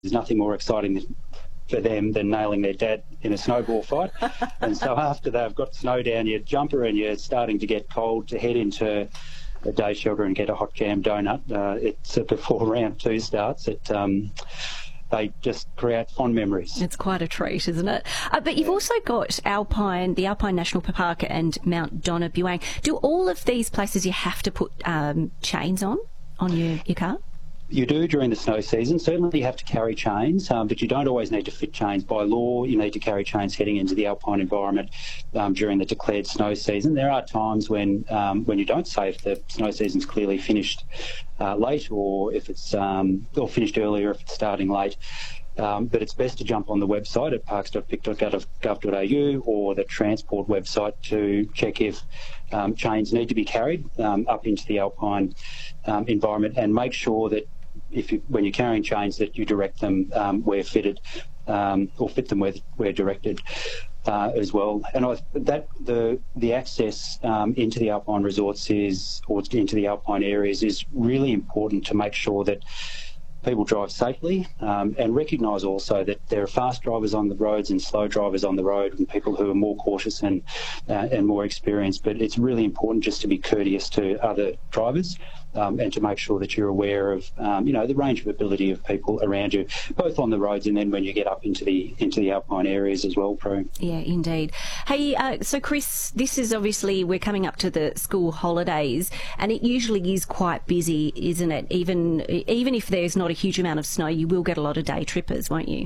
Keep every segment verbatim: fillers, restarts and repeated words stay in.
there's nothing more exciting than, for them than nailing their dad in a snowball fight. And so after they've got snow down your jumper and you're starting to get cold, to head into a day shelter and get a hot jam donut, uh, it's uh, before round two starts. It um, they just create fond memories. It's quite a treat, isn't it? Uh, but you've also got Alpine, the Alpine National Park and Mount Donabuang. Do all of these places you have to put um, chains on, on your, your car? You do during the snow season. Certainly you have to carry chains, um, but you don't always need to fit chains. By law, you need to carry chains heading into the alpine environment um, during the declared snow season. There are times when um, when you don't, say if the snow season's clearly finished uh, late, or if it's um, or finished earlier if it's starting late. Um, but it's best to jump on the website at parks dot vic dot gov dot a u or the Transport website to check if um, chains need to be carried um, up into the alpine um, environment, and make sure that if you, when you're carrying chains, that you direct them um, where fitted, um, or fit them where, where directed uh, as well. And I, that the the access um, into the alpine resorts is, or into the alpine areas, is really important to make sure that people drive safely, um, and recognise also that there are fast drivers on the roads and slow drivers on the road, and people who are more cautious and uh, and more experienced. But it's really important just to be courteous to other drivers, um, and to make sure that you're aware of um, you know, the range of ability of people around you, both on the roads and then when you get up into the into the alpine areas as well, Prue. Yeah, indeed. Hey, uh, so Chris, this is obviously, we're coming up to the school holidays, and it usually is quite busy, isn't it? Even even if there's not a huge amount of snow, you will get a lot of day trippers, won't you?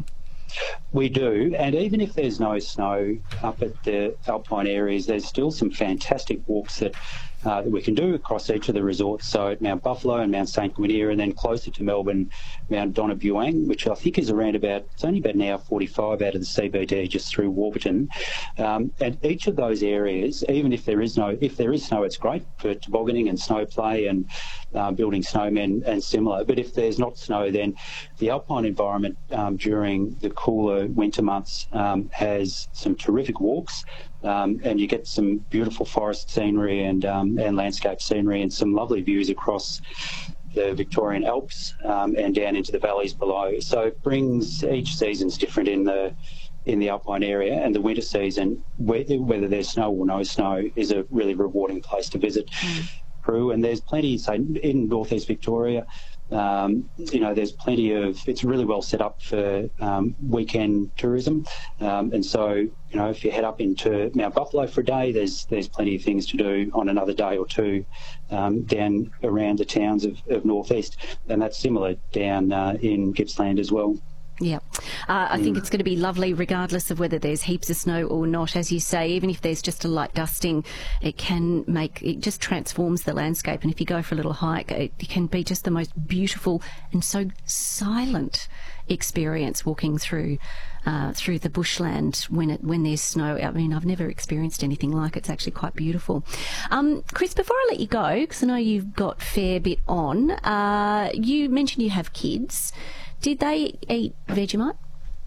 We do, and even if there's no snow up at the alpine areas, there's still some fantastic walks that uh, that we can do across each of the resorts. So at Mount Buffalo and Mount St Quintia, and then closer to Melbourne, Mount Donabuang, which I think is around about, it's only about an hour forty-five out of the C B D, just through Warburton. Um, and each of those areas, even if there is no, if there is snow, it's great for tobogganing and snow play and uh, building snowmen and similar. But if there's not snow, then the alpine environment um, during the cooler winter months um, has some terrific walks, um, and you get some beautiful forest scenery and um, and landscape scenery and some lovely views across the Victorian Alps um, and down into the valleys below. So it brings, each season's different in the in the alpine area, and the winter season, whether there's snow or no snow, is a really rewarding place to visit. Mm. Prue, and there's plenty, say, in northeast Victoria, um, you know, there's plenty of, it's really well set up for um, weekend tourism, um, and so, you know, if you head up into Mount Buffalo for a day, there's there's plenty of things to do on another day or two um, down around the towns of, of northeast, and that's similar down uh, in Gippsland as well. Yeah, uh, I think it's going to be lovely regardless of whether there's heaps of snow or not. As you say, even if there's just a light dusting, it can make, it just transforms the landscape. And if you go for a little hike, it can be just the most beautiful and so silent experience walking through uh, through the bushland when it when there's snow. I mean, I've never experienced anything like it. It's actually quite beautiful. Um, Chris, before I let you go, because I know you've got a fair bit on, uh, you mentioned you have kids. Did they eat Vegemite?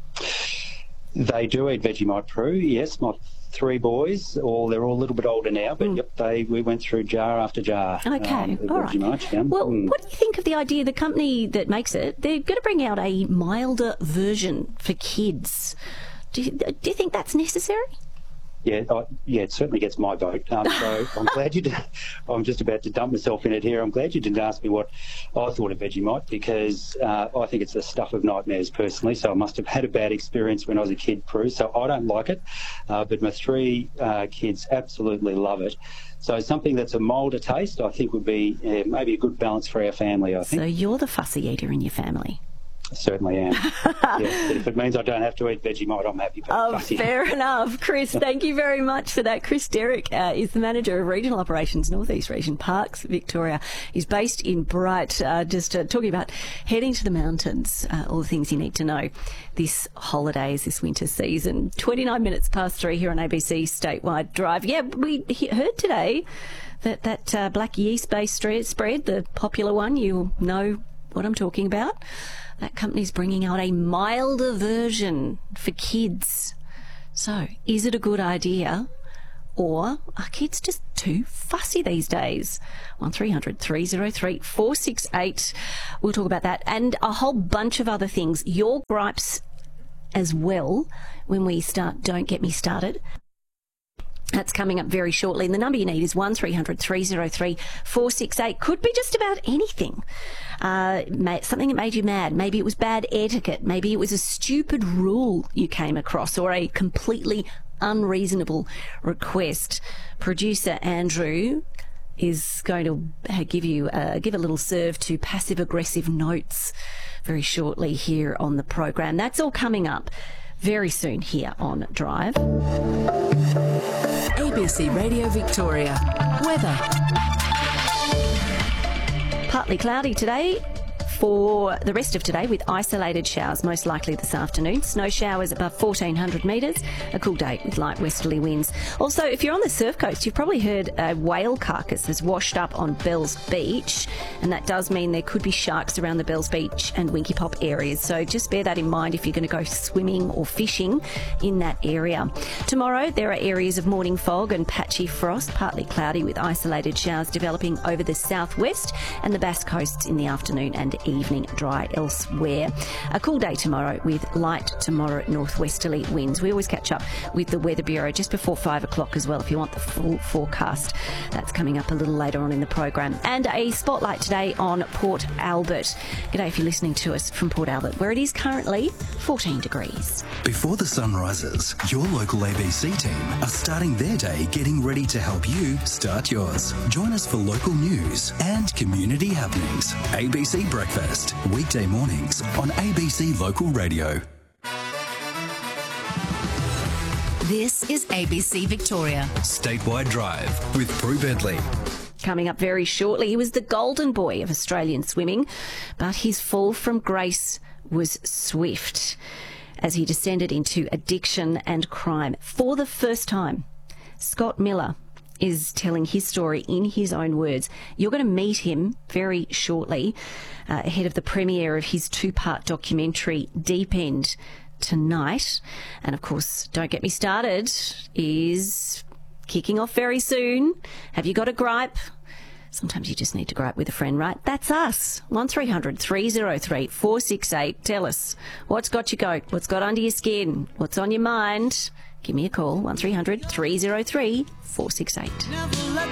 They do eat Vegemite, Prue. Yes, my three boys, all they're all a little bit older now, but mm. yep, they we went through jar after jar. Okay, um, all right. Vegemite, yeah. Well, mm. what do you think of the idea? The company that makes it, they're going to bring out a milder version for kids. Do you, do you think that's necessary? Yeah, I, yeah, it certainly gets my vote. Um, so I'm glad you did. I'm just about to dump myself in it here. I'm glad you didn't ask me what I thought of Vegemite, because uh, I think it's the stuff of nightmares personally. So I must have had a bad experience when I was a kid, Prue. So I don't like it, uh, but my three uh, kids absolutely love it. So something that's a milder taste, I think, would be uh, maybe a good balance for our family, I think. So you're the fussy eater in your family? I certainly am. Yeah, but if it means I don't have to eat Vegemite, I'm happy. Oh, fair enough. Chris, thank you very much for that. Chris Derrick uh, is the Manager of Regional Operations, North East Region Parks, Victoria. He's based in Bright, uh, just uh, talking about heading to the mountains, uh, all the things you need to know this holidays, this winter season. twenty-nine minutes past three here on A B C Statewide Drive. Yeah, we heard today that that uh, black yeast-based spread, the popular one, you know what I'm talking about. That company's bringing out a milder version for kids. So, is it a good idea, Or are kids just too fussy these days? one three hundred three oh three four six eight. We'll talk about that and a whole bunch of other things. Your gripes as well when we start Don't Get Me Started. That's coming up very shortly. And the number you need is one three hundred three oh three four six eight. Could be just about anything. Uh, something that made you mad. Maybe it was bad etiquette. Maybe it was a stupid rule you came across or a completely unreasonable request. Producer Andrew is going to give you uh, give a little serve to passive-aggressive notes very shortly here on the program. That's all coming up very soon here on Drive. A B C Radio Victoria. Weather. Partly cloudy today for the rest of today with isolated showers, most likely this afternoon. Snow showers above fourteen hundred metres. A cool day with light westerly winds. Also, if you're on the surf coast, you've probably heard a whale carcass has washed up on Bells Beach, and that does mean there could be sharks around the Bells Beach and Winky Pop areas. So just bear that in mind if you're going to go swimming or fishing in that area. Tomorrow, there are areas of morning fog and patchy frost, partly cloudy with isolated showers developing over the southwest and the Bass Coasts in the afternoon and evening, dry elsewhere. A cool day tomorrow with light tomorrow northwesterly winds. We always catch up with the Weather Bureau just before five o'clock as well if you want the full forecast. That's coming up a little later on in the program. And a spotlight today on Port Albert. G'day if you're listening to us from Port Albert, where it is currently fourteen degrees. Before the sun rises, your local A B C team are starting their day getting ready to help you start yours. Join us for local news and community happenings. A B C Breakfast, weekday mornings on A B C Local Radio. This is A B C Victoria. Statewide Drive with Prue Bentley. Coming up very shortly, he was the golden boy of Australian swimming, but his fall from grace was swift as he descended into addiction and crime for the first time. Scott Miller is telling his story in his own words. You're going to meet him very shortly uh, ahead of the premiere of his two-part documentary Deep End tonight. And of course, Don't Get Me Started is kicking off very soon. Have you got a gripe? Sometimes you just need to gripe with a friend, right? That's us. one three hundred three oh three four six eight. Tell us what's got you goat, what's got under your skin, what's on your mind. Give me a call, one three hundred three oh three four six eight.